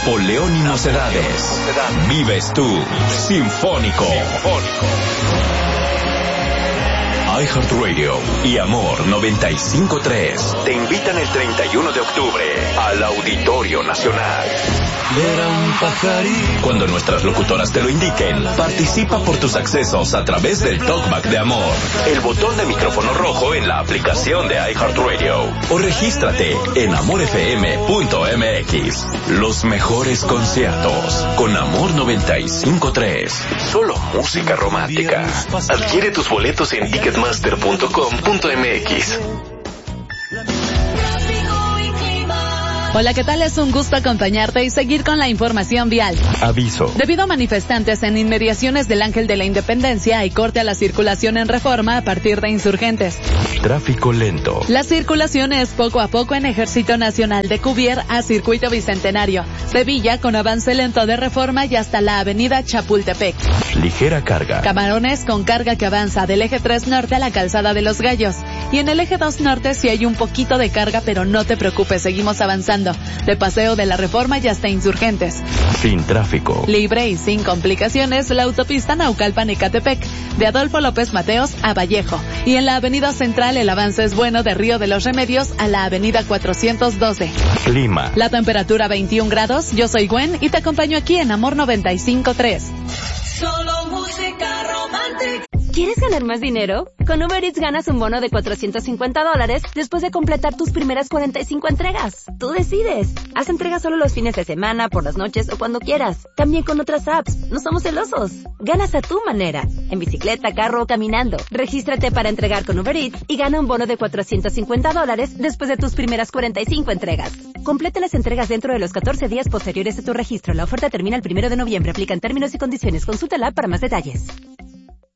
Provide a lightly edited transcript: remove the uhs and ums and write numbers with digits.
Napoleón y Mocedades. Vives tú, Sinfónico. iHeartRadio y Amor 95.3 te invitan el 31 de octubre al Auditorio Nacional. Era un pajarito. Cuando nuestras locutoras te lo indiquen, participa por tus accesos a través del Talkback de Amor, el botón de micrófono rojo en la aplicación de iHeartRadio, o regístrate en amorfm.mx. Los mejores conciertos con Amor 95.3. Solo música romántica. Adquiere tus boletos en ticketmaster.com.mx. Hola, ¿qué tal? Es un gusto acompañarte y seguir con la información vial. Aviso. Debido a manifestantes en inmediaciones del Ángel de la Independencia, hay corte a la circulación en Reforma a partir de Insurgentes. Tráfico lento. La circulación es poco a poco en Ejército Nacional de Cuvier a Circuito Bicentenario. Sevilla con avance lento de Reforma y hasta la avenida Chapultepec. Ligera carga. Camarones con carga que avanza del eje 3 norte a la calzada de los Gallos. Y en el eje 2 norte sí hay un poquito de carga, pero no te preocupes, seguimos avanzando. De Paseo de la Reforma y hasta Insurgentes. Sin tráfico. Libre y sin complicaciones la autopista Naucalpan-Ecatepec, de Adolfo López Mateos a Vallejo. Y en la avenida Central el avance es bueno de Río de los Remedios a la avenida 412. Clima. La temperatura 21 grados, yo soy Gwen y te acompaño aquí en Amor 95.3. Solo música romántica. ¿Quieres ganar más dinero? Con Uber Eats ganas un bono de $450 después de completar tus primeras 45 entregas. Tú decides. Haz entregas solo los fines de semana, por las noches o cuando quieras. También con otras apps. No somos celosos. Ganas a tu manera. En bicicleta, carro o caminando. Regístrate para entregar con Uber Eats y gana un bono de $450 después de tus primeras 45 entregas. Completa las entregas dentro de los 14 días posteriores a tu registro. La oferta termina el 1 de noviembre. Aplican términos y condiciones. Consulta la app para más detalles.